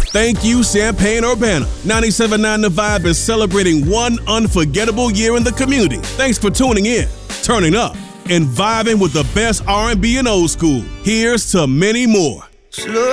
Thank you, Champaign-Urbana. 97.9 The Vibe is celebrating one unforgettable year in the community. Thanks for tuning in, turning up, and vibing with the best R&B and old school. Here's to many more.